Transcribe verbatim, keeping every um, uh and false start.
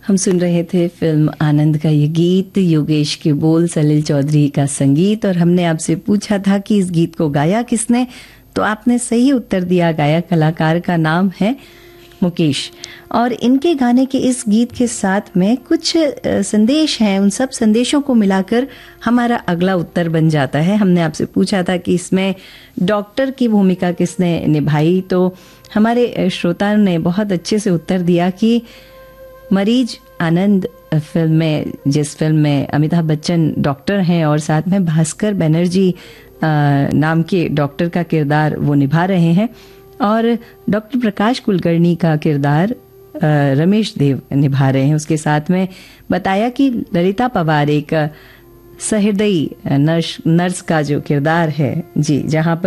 हम सुन रहे थे फिल्म आनंद का ये गीत, योगेश के बोल, सलील चौधरी का संगीत। और हमने आपसे पूछा था कि इस गीत को गाया किसने, तो आपने सही उत्तर दिया। गायक कलाकार का नाम है मुकेश। और इनके गाने के इस गीत के साथ में कुछ संदेश हैं, उन सब संदेशों को मिलाकर हमारा अगला उत्तर बन जाता है। हमने आपसे पूछा था कि इसमें डॉक्टर की भूमिका किसने निभाई, तो हमारे श्रोता ने बहुत अच्छे से उत्तर दिया कि मरीज आनंद फिल्म में, जिस फिल्म में अमिताभ बच्चन डॉक्टर हैं और साथ में भास्कर बनर्जी नाम के डॉक्टर का किरदार वो निभा रहे हैं, और डॉक्टर प्रकाश कुलकर्णी का किरदार रमेश देव निभा रहे हैं। उसके साथ में बताया कि ललिता पवार एक सहृदयी नर्स नर्स का जो किरदार है जी, जहां पर